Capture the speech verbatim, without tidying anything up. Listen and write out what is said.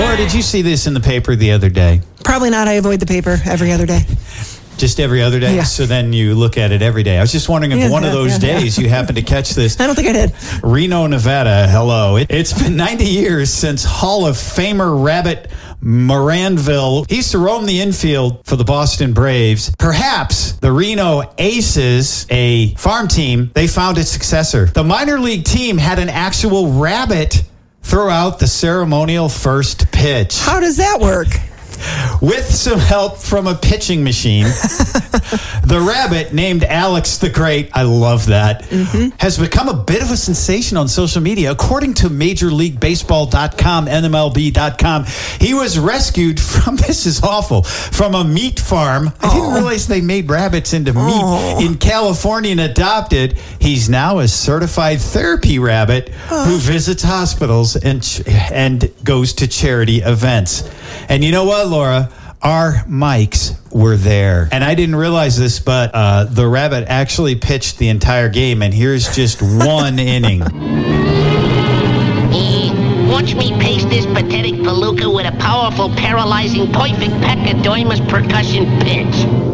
Laura, did you see this in the paper the other day? Probably not. I avoid the paper every other day. Just every other day? Yeah. So then you look at it every day. I was just wondering if Yeah, one of yeah, those yeah, days you happened to catch this. I don't think I did. Reno, Nevada, hello. It, it's been ninety years since Hall of Famer Rabbit Moranville he used to roam the infield for the Boston Braves. Perhaps the Reno Aces, a farm team, they found its successor. The minor league team had an actual rabbit throw out the ceremonial first pitch. How does that work? With some help from a pitching machine, the rabbit, named Alex the Great, I love that, mm-hmm. has become a bit of a sensation on social media. According to Major League Baseball dot com, N M L B dot com, he was rescued from, this is awful, from a meat farm. I Oh. didn't realize they made rabbits into meat Oh. in California and adopted. He's now a certified therapy rabbit Oh. who visits hospitals and ch- and goes to charity events. And you know what, Laura? Our mics were there. And I didn't realize this, but uh, the rabbit actually pitched the entire game, and here's just one inning. Eh, watch me pace this pathetic palooka with a powerful, paralyzing, perfect pecatodermis percussion pitch.